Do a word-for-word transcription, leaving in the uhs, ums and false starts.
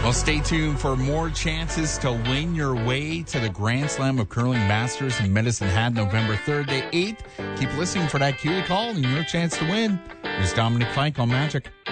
Well, stay tuned for more chances to win your way to the Grand Slam of Curling Masters in Medicine Hat, November third to eighth. Keep listening for that cue to call and your chance to win. Here's Dominic Fike on Magic.